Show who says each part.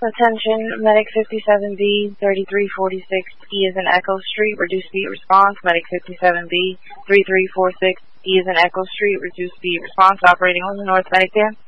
Speaker 1: Attention, Medic 57B, 3346, E is in Echo Street, reduced speed response. Medic 57B, 3346, E is in Echo Street, reduced speed response, operating on the North Medic there.